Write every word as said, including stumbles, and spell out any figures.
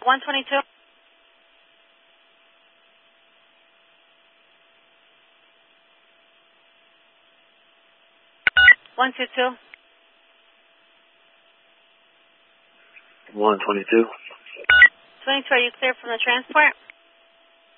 one twenty-two. one two two. one twenty-two. twenty-two, are you clear from the transport?